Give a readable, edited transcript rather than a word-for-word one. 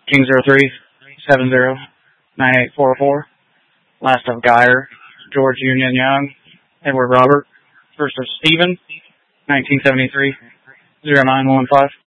King 03-70-9844. Last of Geyer, George Union Young, Edward Robert. First of Stephen, 1973-0915.